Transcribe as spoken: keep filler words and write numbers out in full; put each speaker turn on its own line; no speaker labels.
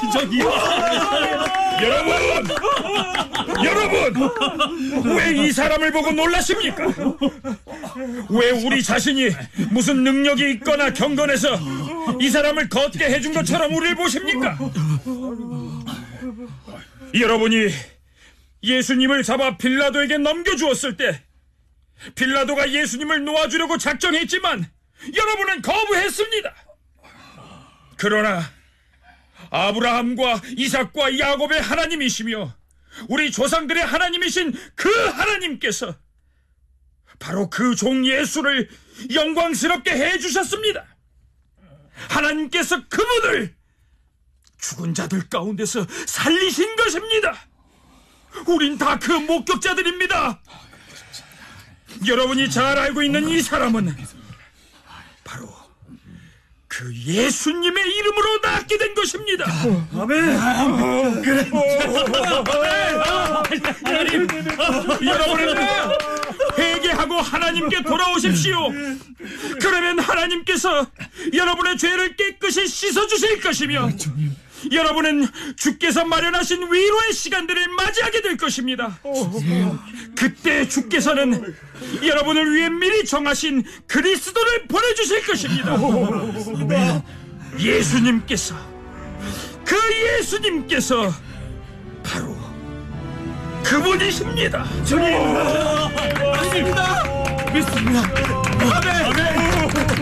저기
여러분! 여러분! 왜 이 사람을 보고 놀라십니까? 왜 우리 자신이 무슨 능력이 있거나 경건해서 이 사람을 걷게 해준 것처럼 우리를 보십니까? 여러분이 예수님을 잡아 빌라도에게 넘겨주었을 때 빌라도가 예수님을 놓아주려고 작정했지만 여러분은 거부했습니다. 그러나 아브라함과 이삭과 야곱의 하나님이시며 우리 조상들의 하나님이신 그 하나님께서 바로 그 종 예수를 영광스럽게 해주셨습니다. 하나님께서 그분을 죽은 자들 가운데서 살리신 것입니다. 우린 다 그 목격자들입니다. 여러분이 잘 알고 있는 이 사람은 바로 그 예수님의 이름으로 낫게 된 것입니다.
아멘. 그래.
여러분은 회개하고 하나님께 돌아오십시오. 그러면 하나님께서 여러분의 죄를 깨끗이 씻어주실 것이며 여러분은 주께서 마련하신 위로의 시간들을 맞이하게 될 것입니다. 그때 주께서는 여러분을 위해 미리 정하신 그리스도를 보내주실 것입니다. 예수님께서 그 예수님께서 바로 그분이십니다.
저기 믿습니다. 믿습니다. 아멘. 아멘.